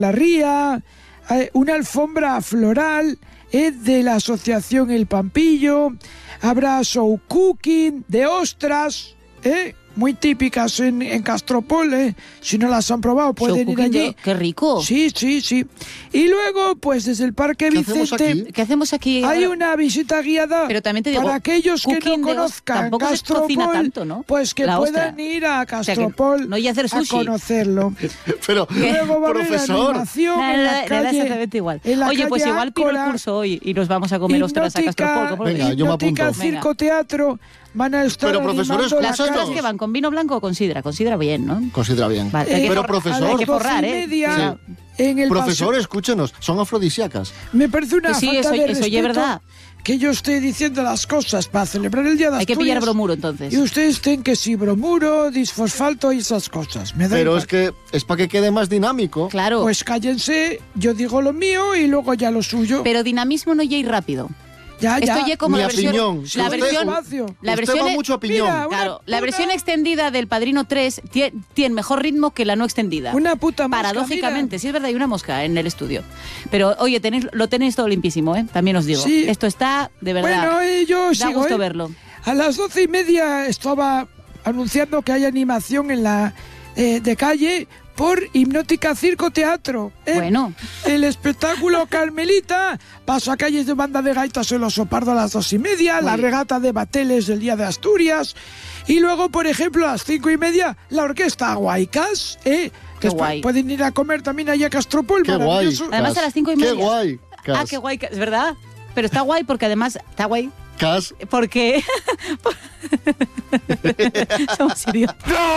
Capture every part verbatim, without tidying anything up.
la ría, eh, una alfombra floral eh, de la asociación El Pampillo, habrá show cooking de ostras, ¿eh? Muy típicas en, en Castropol, ¿eh? Si no las han probado pueden show ir allí. De... ¡Qué rico! Sí, sí, sí. Y luego, pues desde el Parque ¿Qué Vicente... hacemos aquí? ¿Qué hacemos aquí? Hay ahora? una visita guiada. Pero también te digo, para aquellos que no cooking de os- conozcan tampoco se Castropol, cocina tanto, ¿no? pues que La ostra. puedan ir a O sea, que Castropol no hay hacer a sushi. conocerlo. Pero, Luego va a haber profesor, animación Nada, en la nada, calle, exactamente igual. en la Oye, pues calle igual pido el Ácora, curso hoy y nos vamos a comer ostras a Castropol. ¿Cómo lo Venga, veis? yo me Hipnótica, apunto. circo, teatro, van a estar Pero, profesores, animando la Las Claro. ostras calle. que van con vino blanco o con sidra. Con sidra bien, ¿no? considera bien. Vale, hay que Pero, forrar- profesor, hay que A las doce forrar, y ¿eh? media, en el Profesor, paseo. escúchenos, son afrodisíacas. Me parece una Que sí, falta eso- de eso respeto ya es verdad. que yo esté diciendo las cosas para celebrar el Día de Hay que Asturias pillar bromuro entonces. y ustedes estén que si bromuro, disfosfalto y esas cosas. Me da Pero igual. es que es para que quede más dinámico. Claro, Pues cállense, yo digo lo mío y luego ya lo suyo. pero dinamismo no llega rápido. ya, ya. Esto ya como Mi la versión, apiñón. la Si usted- versión, Espacio. la Usted versión va e- mucho a piñón. Mira, una- Claro, la una- versión extendida del Padrino tres tie- tiene mejor ritmo que la no extendida. Una puta mosca, Paradójicamente, mira. sí es verdad, hay una mosca en el estudio. Pero oye, tenéis, lo tenéis todo limpísimo, ¿eh? También os digo. Sí. Esto está de verdad. Bueno, eh, yo da sigo, gusto eh. verlo. A las doce y media estaba anunciando que hay animación en la eh, de calle por Hipnótica Circo Teatro. ¿eh? Bueno. El espectáculo Carmelita, paso a calles de banda de gaitas en los Sopardo a las dos y media, Muy la bien. regata de bateles del Día de Asturias y luego, por ejemplo, a las cinco y media, la orquesta Guaycas, ¿eh? Qué Después guay. pueden ir a comer también allá a Castropol. Qué guay. maravilloso. Además, a las cinco y Qué media. guay. Ah, Cas. qué guay, es verdad. Pero está guay porque además está guay Cas. porque somos idiotas.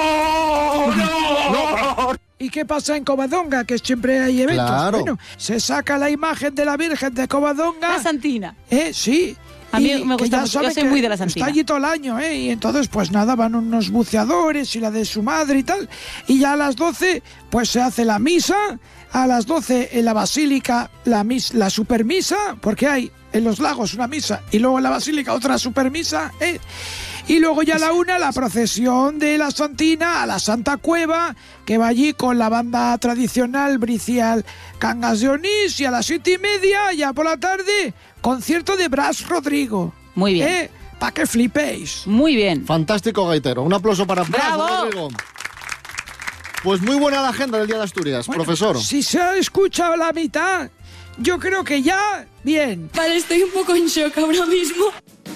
¿Y qué pasa en Covadonga? Que siempre hay eventos. Claro. Bueno, se saca la imagen de la Virgen de Covadonga. La Santina. ¿Eh? Sí. A mí Y me que gusta ya mucho, yo sabe soy que muy de la Santina. Está allí todo el año, ¿eh? Y entonces, pues nada, van unos buceadores y la de su madre y tal. Y ya a las doce, pues se hace la misa. A las doce en la basílica, la, mis, la supermisa, porque hay en los lagos una misa y luego en la basílica otra supermisa, ¿eh? Y luego ya a la una, la procesión de la Santina a la Santa Cueva, que va allí con la banda tradicional Bricial Cangas de Onís, y a las siete y media, ya por la tarde, concierto de Bras Rodrigo. Muy bien. ¿Eh? Para que flipéis. Muy bien. Fantástico gaitero. Un aplauso para ¡Bravo! Bravo, Rodrigo. Pues muy buena la agenda del Día de Asturias, Bueno, profesor. Si se ha escuchado la mitad, yo creo que ya, bien. Vale, estoy un poco en shock ahora mismo.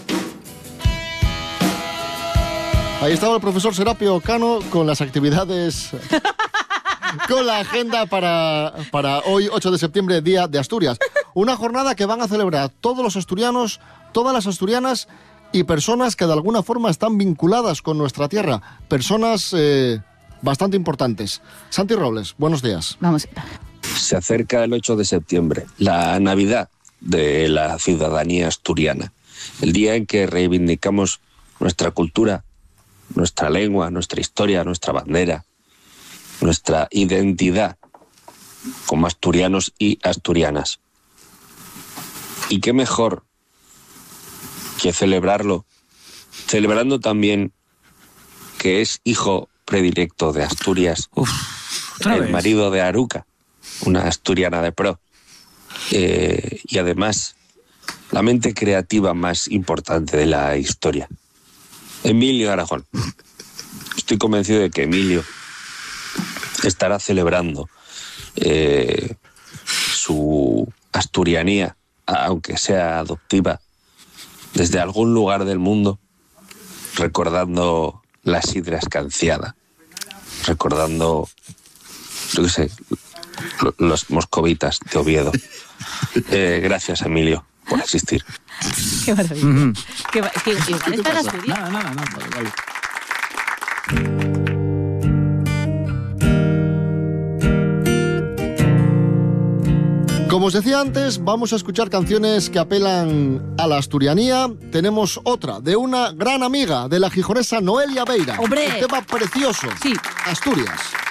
Ahí estaba el profesor Serapio Cano con las actividades, con la agenda para, para hoy, ocho de septiembre, Día de Asturias. Una jornada que van a celebrar todos los asturianos, todas las asturianas y personas que de alguna forma están vinculadas con nuestra tierra. Personas eh, bastante importantes. Santi Robles, buenos días. Vamos. Se acerca el ocho de septiembre, la Navidad de la ciudadanía asturiana, el día en que reivindicamos nuestra cultura, nuestra lengua, nuestra historia, nuestra bandera, nuestra identidad como asturianos y asturianas. Y qué mejor que celebrarlo, celebrando también que es hijo predilecto de Asturias, Uf, otra el vez. marido de Aruca, una asturiana de pro, eh, y además la mente creativa más importante de la historia, Emilio Aragón. Estoy convencido de que Emilio estará celebrando eh, su asturianía, aunque sea adoptiva, desde algún lugar del mundo, recordando la sidra escanciada, recordando, yo qué sé, lo- los moscovitas de Oviedo. Eh, gracias, Emilio, por existir. Qué maravilla. Ujú. Qué va- es que igual está en Asturias. Nada, nada, nada. Vale, vale. Como os decía antes, vamos a escuchar canciones que apelan a la asturianía. Tenemos otra de una gran amiga de la gijonesa Noelia Beira. ¡Hombre! Un tema precioso. Sí. Asturias.